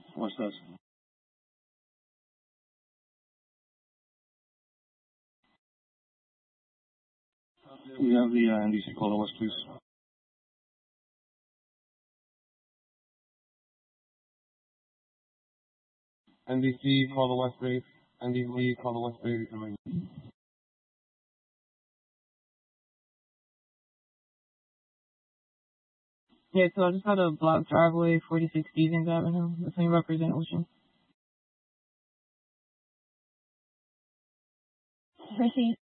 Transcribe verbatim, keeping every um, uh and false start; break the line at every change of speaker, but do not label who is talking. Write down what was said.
What's this? We have the uh, N D C caller list, please. N D C, call the West Bay. N D C, call the West Bay. Coming.
Yeah, so I just got a blocked driveway, forty-six Stevens Avenue. That's me represent Ocean.
Proceed.